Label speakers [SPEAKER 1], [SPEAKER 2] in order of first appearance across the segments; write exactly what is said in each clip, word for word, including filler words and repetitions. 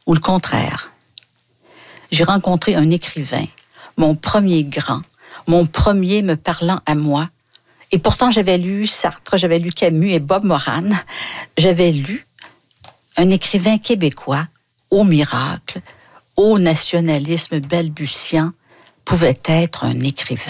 [SPEAKER 1] ou le contraire. J'ai rencontré un écrivain, mon premier grand, mon premier me parlant à moi. Et pourtant, j'avais lu Sartre, j'avais lu Camus et Bob Moran. J'avais lu un écrivain québécois, au miracle, au nationalisme balbutiant, pouvait être un écrivain.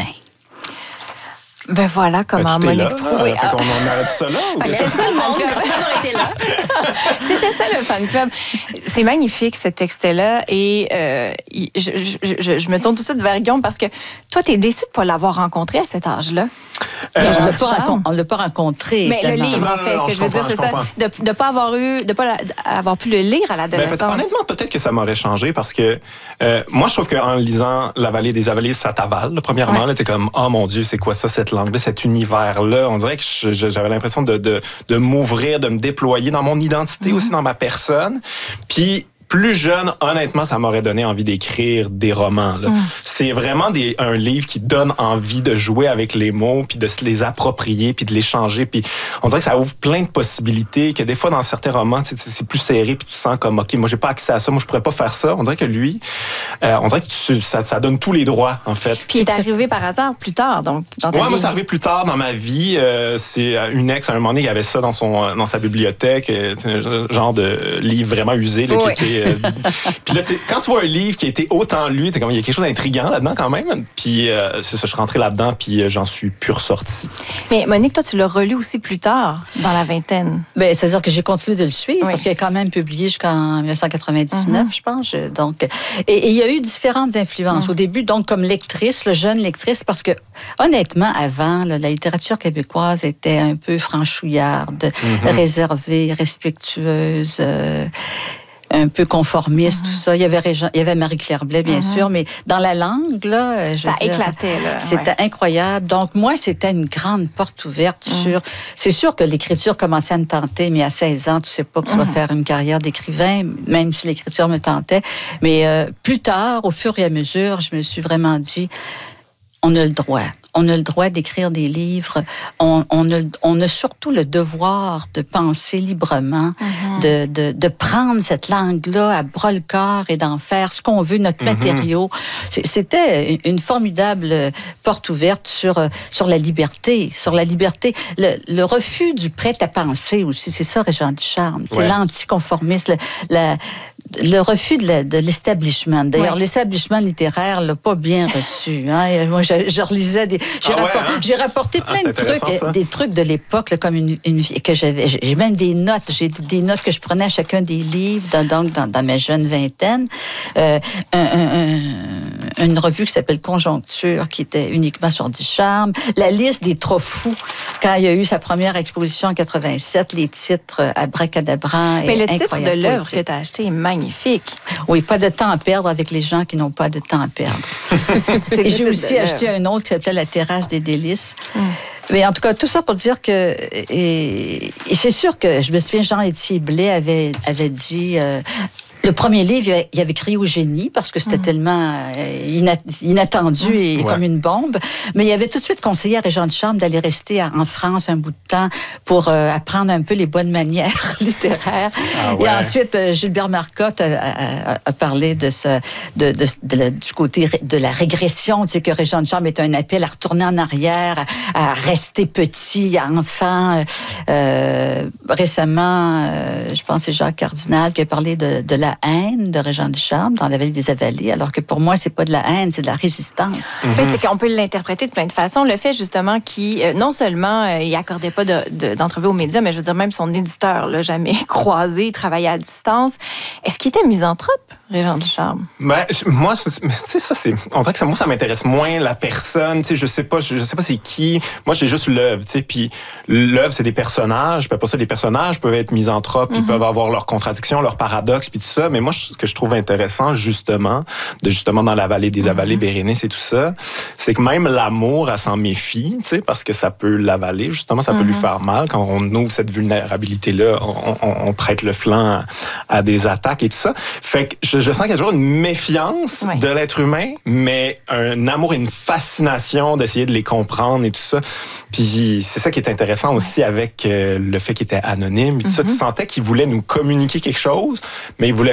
[SPEAKER 2] Ben voilà comment
[SPEAKER 3] ben,
[SPEAKER 2] Monique
[SPEAKER 3] Proulx... Oui, fait qu'on en arrête ça là?
[SPEAKER 2] C'était ça le fan club. C'était là. C'était ça le fan club. C'est magnifique ce texte-là et euh, je, je, je, je me tourne tout de suite vers Guillaume parce que toi, tu es déçu de ne pas l'avoir rencontré à cet âge-là.
[SPEAKER 1] Euh, on ne l'a pas rencontré.
[SPEAKER 2] Mais le livre, en fait, ce que je veux dire, c'est ça. De ne pas avoir eu, de pas avoir pu le lire à l'adolescence.
[SPEAKER 3] Ben, honnêtement, peut-être que ça m'aurait changé parce que euh, moi, je trouve qu'en lisant La Vallée des Avaliers, ça t'avale. Premièrement, ouais. là, t'es comme, oh mon Dieu, c'est quoi ça, cette langue-là, cet univers-là? On dirait que je, je, j'avais l'impression de, de, de m'ouvrir, de me déployer dans mon identité, mm-hmm. aussi dans ma personne. Puis, plus jeune, honnêtement, ça m'aurait donné envie d'écrire des romans. Là. Mm. C'est vraiment des, un livre qui donne envie de jouer avec les mots, puis de se les approprier, puis de les changer. Puis on dirait que ça ouvre plein de possibilités, que des fois, dans certains romans, c'est plus serré, puis tu sens comme, OK, moi, j'ai pas accès à ça, moi, je pourrais pas faire ça. On dirait que lui, euh, on dirait que tu, ça, ça donne tous les droits, en fait.
[SPEAKER 2] Puis il est arrivé par hasard plus tard, donc, dans ta
[SPEAKER 3] ouais,
[SPEAKER 2] vie.
[SPEAKER 3] moi, c'est arrivé plus tard dans ma vie. Euh, c'est une ex, à un moment donné, qui avait ça dans, son, dans sa bibliothèque, un genre de livre vraiment usé, là, oui. qui était... Euh, puis là, quand tu vois un livre qui a été autant lu, t'es comme, il y a quelque chose d'intriguant là-dedans quand même. Puis euh, c'est ça, je suis rentré là-dedans, puis euh, j'en suis plus ressorti.
[SPEAKER 2] Mais Monique, toi, tu l'as relu aussi plus tard, dans la vingtaine.
[SPEAKER 1] Bien, c'est-à-dire que j'ai continué de le suivre, oui. parce qu'il a quand même publié jusqu'en dix-neuf cent quatre-vingt-dix-neuf, mm-hmm. je pense. Donc, et, et il y a eu différentes influences. Mm. Au début, donc, comme lectrice, le jeune lectrice, parce que, honnêtement, avant, là, la littérature québécoise était un peu franchouillarde, mm-hmm. réservée, respectueuse... Euh, un peu conformiste, mm-hmm. tout ça. Il y avait, Régent, il y avait Marie-Claire Blais, bien mm-hmm. sûr, mais dans la langue, là, je
[SPEAKER 2] ça
[SPEAKER 1] veux dire,
[SPEAKER 2] éclatait, là.
[SPEAKER 1] C'était ouais. incroyable. Donc, moi, c'était une grande porte ouverte mm. sur... C'est sûr que l'écriture commençait à me tenter, mais à seize ans, tu sais pas que tu mm. vas faire une carrière d'écrivain, même si l'écriture me tentait. Mais euh, plus tard, au fur et à mesure, je me suis vraiment dit, on a le droit. On a le droit d'écrire des livres. On, on, a, on a surtout le devoir de penser librement, mm-hmm. de, de, de prendre cette langue-là à bras-le-corps et d'en faire ce qu'on veut, notre mm-hmm. matériau. C'était une formidable porte ouverte sur, sur la liberté, sur la liberté. Le, le refus du prêt-à-penser aussi, c'est ça, Régent Ducharme. Ouais. C'est l'anticonformisme, le, la, le refus de, la, de l'establishment. D'ailleurs, ouais. l'establishment littéraire l'a pas bien reçu. Hein? Moi, je, je relisais des... J'ai, ah ouais, rapport, hein? j'ai rapporté plein ah, de trucs, des trucs de l'époque, là, comme une, une que j'avais. J'ai même des notes. J'ai des notes que je prenais à chacun des livres, dans, donc dans, dans ma jeune vingtaine. Euh, un, un, un, une revue qui s'appelle Conjoncture, qui était uniquement sur Ducharme. La liste des trop fous, quand il y a eu sa première exposition en quatre-vingt-sept, les titres abracadabrants.
[SPEAKER 2] Mais le titre de l'œuvre que tu as acheté est magnifique.
[SPEAKER 1] Oui, pas de temps à perdre avec les gens qui n'ont pas de temps à perdre. Et j'ai aussi acheté un autre qui s'appelait La Terrasse des délices. Mm. Mais en tout cas, tout ça pour dire que... Et, et c'est sûr que, je me souviens, Jean-Étienne Blais avait, avait dit... Euh, le premier livre, il avait crié au génie parce que c'était mmh. tellement inattendu mmh. et ouais. comme une bombe. Mais il avait tout de suite conseillé à Régent Ducharme d'aller rester en France un bout de temps pour euh, apprendre un peu les bonnes manières littéraires. Ah ouais. Et ensuite, Gilbert Marcotte a, a, a parlé de ce, de, de, de, de, du côté de la régression, tu sais, que Régent Ducharme est un appel à retourner en arrière, à, à rester petit, enfant. Euh, récemment, euh, je pense que c'est Jacques Cardinal qui a parlé de, de la haine de Régent Ducharme dans La Vallée des Avaliers, alors que pour moi, c'est pas de la haine, c'est de la résistance.
[SPEAKER 2] Mm-hmm. Mais c'est qu'on peut l'interpréter de plein de façons. Le fait, justement, qu'il, euh, non seulement, euh, il accordait pas de, de, d'entrevue aux médias, mais je veux dire, même son éditeur l'a jamais croisé, il travaillait à distance. Est-ce qu'il était misanthrope, Régent Ducharme?
[SPEAKER 3] Ben, moi, tu sais, ça, c'est... On dirait que ça, moi, ça m'intéresse moins la personne, tu sais, je sais pas, je, je sais pas c'est qui. Moi, j'ai juste l'œuvre, tu sais, puis l'œuvre, c'est des personnages, puis après ça, les personnages peuvent être misanthropes, mm-hmm. ils peuvent avoir leurs contradictions, leurs paradoxes, puis tout ça. Mais moi, ce que je trouve intéressant, justement, de justement dans La Vallée des Avalées, mm-hmm. Bérénice et tout ça, c'est que même l'amour, elle s'en méfie, tu sais, parce que ça peut l'avaler, justement, ça mm-hmm. peut lui faire mal. Quand on ouvre cette vulnérabilité-là, on, on, on prête le flanc à, à des attaques et tout ça. Fait que je, je sens qu'il y a toujours une méfiance ouais. de l'être humain, mais un amour et une fascination d'essayer de les comprendre et tout ça. Puis c'est ça qui est intéressant aussi avec euh, le fait qu'il était anonyme. Et tout mm-hmm. ça, tu sentais qu'il voulait nous communiquer quelque chose, mais il voulait